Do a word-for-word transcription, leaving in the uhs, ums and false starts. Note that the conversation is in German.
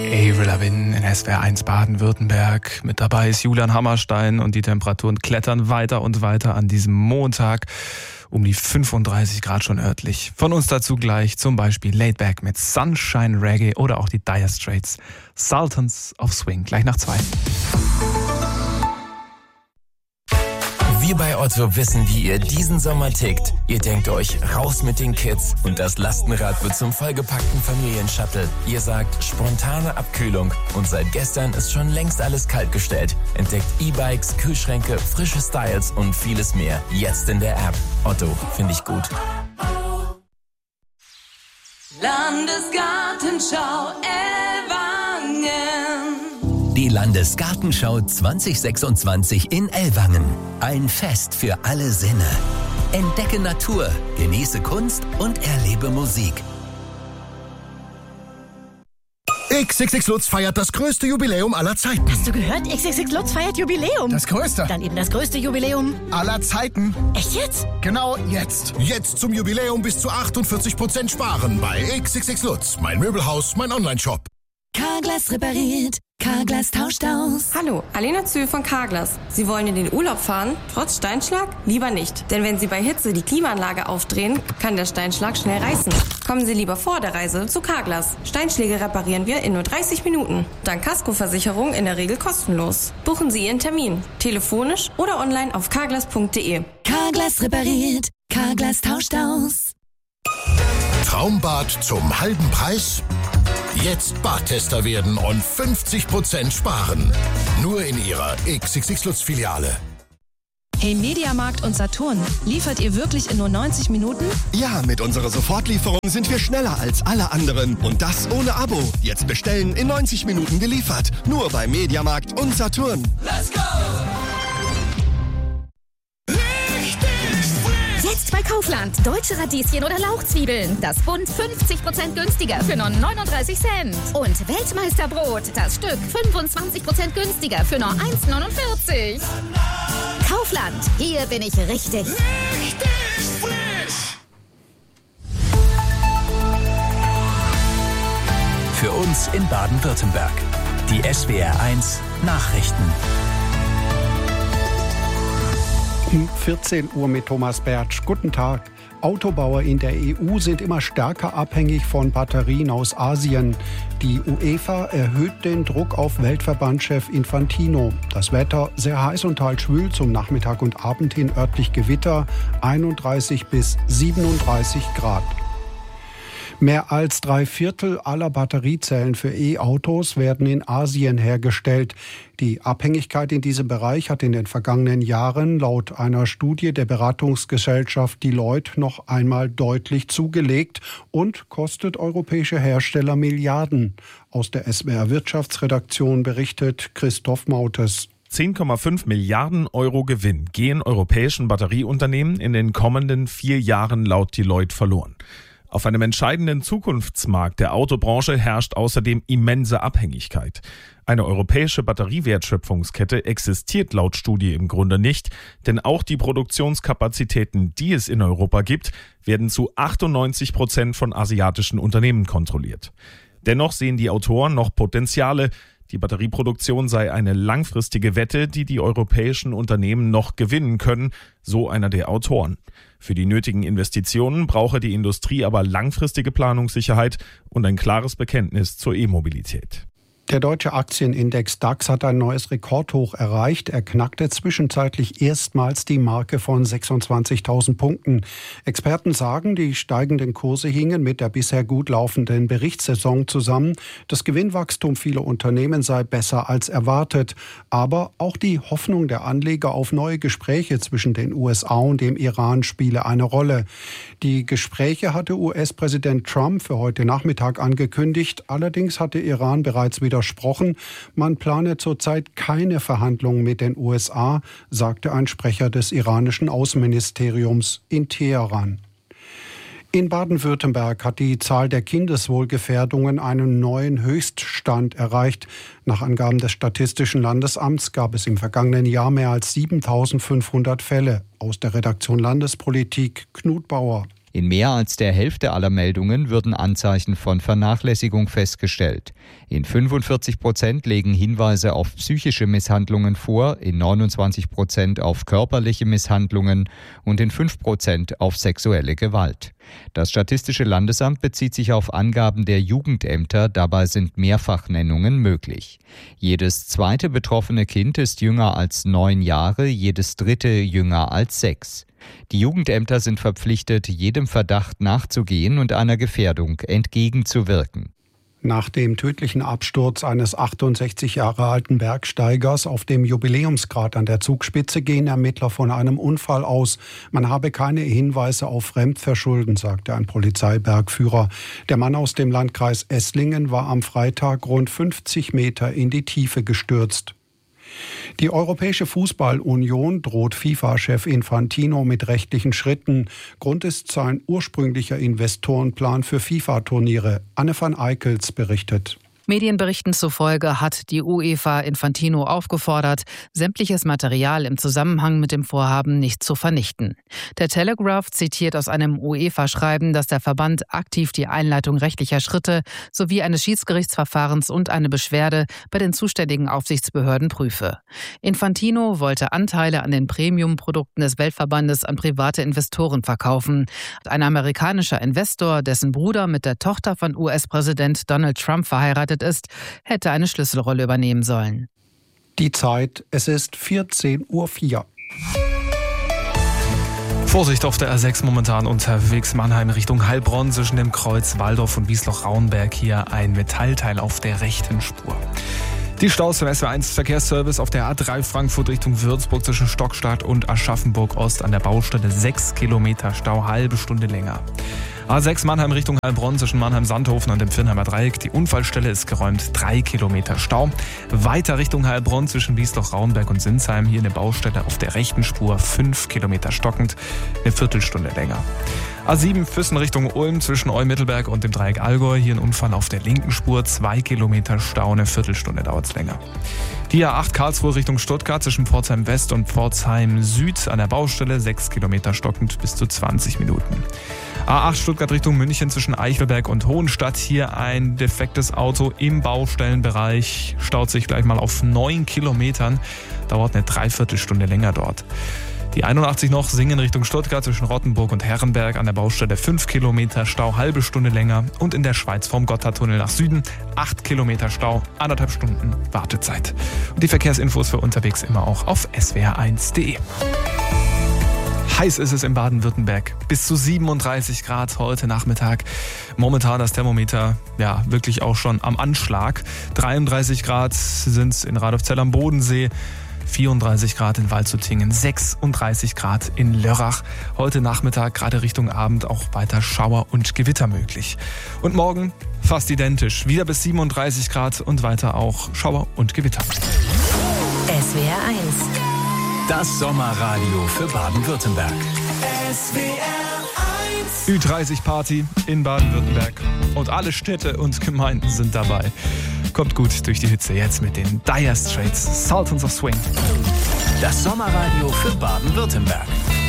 Avril Lavigne in S W R eins Baden-Württemberg. Mit dabei ist Julian Hammerstein und die Temperaturen klettern weiter und weiter an diesem Montag. Um die fünfunddreißig Grad schon örtlich. Von uns dazu gleich zum Beispiel Laid Back mit Sunshine Reggae oder auch die Dire Straits Sultans of Swing. Gleich nach zwei. Wir bei Otto wissen, wie ihr diesen Sommer tickt. Ihr denkt euch, raus mit den Kids und das Lastenrad wird zum vollgepackten Familienshuttle. Ihr sagt, spontane Abkühlung und seit gestern ist schon längst alles kaltgestellt. Entdeckt E-Bikes, Kühlschränke, frische Styles und vieles mehr. Jetzt in der App. Otto, finde ich gut. Landesgartenschau Ellwangen. Die Landesgartenschau zwanzig sechsundzwanzig in Ellwangen. Ein Fest für alle Sinne. Entdecke Natur, genieße Kunst und erlebe Musik. X X X Lutz feiert das größte Jubiläum aller Zeiten. Hast du gehört? X X X Lutz feiert Jubiläum. Das größte. Dann eben das größte Jubiläum aller Zeiten. Echt jetzt? Genau jetzt. Jetzt zum Jubiläum bis zu achtundvierzig Prozent sparen bei X X X Lutz. Mein Möbelhaus, mein Onlineshop. Carglass repariert. Carglass tauscht aus. Hallo, Alena Zühl von Carglass. Sie wollen in den Urlaub fahren, trotz Steinschlag? Lieber nicht. Denn wenn Sie bei Hitze die Klimaanlage aufdrehen, kann der Steinschlag schnell reißen. Kommen Sie lieber vor der Reise zu Carglass. Steinschläge reparieren wir in nur dreißig Minuten. Dank Kaskoversicherung in der Regel kostenlos. Buchen Sie Ihren Termin. Telefonisch oder online auf carglass punkt de. Carglass repariert. Carglass tauscht aus. Traumbad zum halben Preis? Jetzt Badtester werden und fünfzig Prozent sparen. Nur in Ihrer X X X Lutz Filiale. Hey Mediamarkt und Saturn, liefert ihr wirklich in nur neunzig Minuten? Ja, mit unserer Sofortlieferung sind wir schneller als alle anderen. Und das ohne Abo. Jetzt bestellen, in neunzig Minuten geliefert. Nur bei Mediamarkt und Saturn. Let's go! Jetzt bei Kaufland. Deutsche Radieschen oder Lauchzwiebeln. Das Bund fünfzig Prozent günstiger für nur neununddreißig Cent. Und Weltmeisterbrot. Das Stück fünfundzwanzig Prozent günstiger für nur eins neunundvierzig. Kaufland. Hier bin ich richtig. Richtig frisch. Für uns in Baden-Württemberg. Die S W R eins Nachrichten. Um vierzehn Uhr mit Thomas Bertsch. Guten Tag. Autobauer in der E U sind immer stärker abhängig von Batterien aus Asien. Die UEFA erhöht den Druck auf Weltverbandschef Infantino. Das Wetter sehr heiß und teils schwül, zum Nachmittag und Abend hin örtlich Gewitter, einunddreißig bis siebenunddreißig Grad. Mehr als drei Viertel aller Batteriezellen für E-Autos werden in Asien hergestellt. Die Abhängigkeit in diesem Bereich hat in den vergangenen Jahren laut einer Studie der Beratungsgesellschaft Deloitte noch einmal deutlich zugelegt und kostet europäische Hersteller Milliarden. Aus der S W R Wirtschaftsredaktion berichtet Christoph Mautes. zehn Komma fünf Milliarden Euro Gewinn gehen europäischen Batterieunternehmen in den kommenden vier Jahren laut Deloitte verloren. Auf einem entscheidenden Zukunftsmarkt der Autobranche herrscht außerdem immense Abhängigkeit. Eine europäische Batteriewertschöpfungskette existiert laut Studie im Grunde nicht, denn auch die Produktionskapazitäten, die es in Europa gibt, werden zu achtundneunzig Prozent von asiatischen Unternehmen kontrolliert. Dennoch sehen die Autoren noch Potenziale. Die Batterieproduktion sei eine langfristige Wette, die die europäischen Unternehmen noch gewinnen können, so einer der Autoren. Für die nötigen Investitionen brauche die Industrie aber langfristige Planungssicherheit und ein klares Bekenntnis zur E-Mobilität. Der deutsche Aktienindex DAX hat ein neues Rekordhoch erreicht. Er knackte zwischenzeitlich erstmals die Marke von sechsundzwanzigtausend Punkten. Experten sagen, die steigenden Kurse hingen mit der bisher gut laufenden Berichtssaison zusammen. Das Gewinnwachstum vieler Unternehmen sei besser als erwartet. Aber auch die Hoffnung der Anleger auf neue Gespräche zwischen den U S A und dem Iran spiele eine Rolle. Die Gespräche hatte U S-Präsident Trump für heute Nachmittag angekündigt. Allerdings hatte Iran bereits wieder widersprochen. Man plane zurzeit keine Verhandlungen mit den U S A, sagte ein Sprecher des iranischen Außenministeriums in Teheran. In Baden-Württemberg hat die Zahl der Kindeswohlgefährdungen einen neuen Höchststand erreicht. Nach Angaben des Statistischen Landesamts gab es im vergangenen Jahr mehr als siebentausendfünfhundert Fälle. Aus der Redaktion Landespolitik Knut Bauer. In mehr als der Hälfte aller Meldungen würden Anzeichen von Vernachlässigung festgestellt. In fünfundvierzig Prozent legen Hinweise auf psychische Misshandlungen vor, in neunundzwanzig Prozent auf körperliche Misshandlungen und in fünf Prozent auf sexuelle Gewalt. Das Statistische Landesamt bezieht sich auf Angaben der Jugendämter, dabei sind Mehrfachnennungen möglich. Jedes zweite betroffene Kind ist jünger als neun Jahre, jedes dritte jünger als sechs. Die Jugendämter sind verpflichtet, jedem Verdacht nachzugehen und einer Gefährdung entgegenzuwirken. Nach dem tödlichen Absturz eines achtundsechzig Jahre alten Bergsteigers auf dem Jubiläumsgrat an der Zugspitze gehen Ermittler von einem Unfall aus. Man habe keine Hinweise auf Fremdverschulden, sagte ein Polizeibergführer. Der Mann aus dem Landkreis Esslingen war am Freitag rund fünfzig Meter in die Tiefe gestürzt. Die Europäische Fußballunion droht FIFA-Chef Infantino mit rechtlichen Schritten. Grund ist sein ursprünglicher Investorenplan für FIFA-Turniere. Anne van Eickels berichtet. Medienberichten zufolge hat die UEFA Infantino aufgefordert, sämtliches Material im Zusammenhang mit dem Vorhaben nicht zu vernichten. Der Telegraph zitiert aus einem UEFA-Schreiben, dass der Verband aktiv die Einleitung rechtlicher Schritte sowie eines Schiedsgerichtsverfahrens und eine Beschwerde bei den zuständigen Aufsichtsbehörden prüfe. Infantino wollte Anteile an den Premium-Produkten des Weltverbandes an private Investoren verkaufen. Ein amerikanischer Investor, dessen Bruder mit der Tochter von U S-Präsident Donald Trump verheiratet ist, hätte eine Schlüsselrolle übernehmen sollen. Die Zeit, es ist vierzehn Uhr vier. Vorsicht auf der A sechs momentan unterwegs, Mannheim Richtung Heilbronn zwischen dem Kreuz Waldorf und Wiesloch-Rauenberg. Hier ein Metallteil auf der rechten Spur. Die Staus vom S W R eins Verkehrsservice auf der A drei Frankfurt Richtung Würzburg zwischen Stockstadt und Aschaffenburg Ost an der Baustelle sechs Kilometer Stau, halbe Stunde länger. A sechs Mannheim Richtung Heilbronn zwischen Mannheim-Sandhofen und dem Viernheimer Dreieck. Die Unfallstelle ist geräumt, drei Kilometer Stau. Weiter Richtung Heilbronn zwischen Wiesloch-Rauenberg und Sinsheim. Hier eine Baustelle auf der rechten Spur, fünf Kilometer stockend, eine Viertelstunde länger. A sieben Füssen Richtung Ulm zwischen Eu-Mittelberg und dem Dreieck Allgäu. Hier ein Unfall auf der linken Spur, zwei Kilometer Stau, eine Viertelstunde dauert es länger. Die A acht Karlsruhe Richtung Stuttgart zwischen Pforzheim West und Pforzheim Süd an der Baustelle, sechs Kilometer stockend bis zu zwanzig Minuten. A acht Stuttgart Richtung München zwischen Eichelberg und Hohenstadt. Hier ein defektes Auto im Baustellenbereich. Staut sich gleich mal auf neun Kilometern. Dauert eine Dreiviertelstunde länger dort. Die einundachtzig noch Singen Richtung Stuttgart zwischen Rottenburg und Herrenberg an der Baustelle fünf Kilometer Stau, halbe Stunde länger. Und in der Schweiz vom Gotthardtunnel nach Süden acht Kilometer Stau, anderthalb Stunden Wartezeit. Und die Verkehrsinfos für unterwegs immer auch auf S W R eins punkt de. Heiß ist es in Baden-Württemberg. Bis zu siebenunddreißig Grad heute Nachmittag. Momentan das Thermometer ja wirklich auch schon am Anschlag. dreiunddreißig Grad sind es in Radolfzell am Bodensee. vierunddreißig Grad in Waldshutingen, sechsunddreißig Grad in Lörrach. Heute Nachmittag, gerade Richtung Abend, auch weiter Schauer und Gewitter möglich. Und morgen fast identisch. Wieder bis siebenunddreißig Grad und weiter auch Schauer und Gewitter. S W R eins. Das Sommerradio für Baden-Württemberg. S W R eins. Ü dreißig Party in Baden-Württemberg. Und alle Städte und Gemeinden sind dabei. Kommt gut durch die Hitze jetzt mit den Dire Straits, Sultans of Swing. Das Sommerradio für Baden-Württemberg.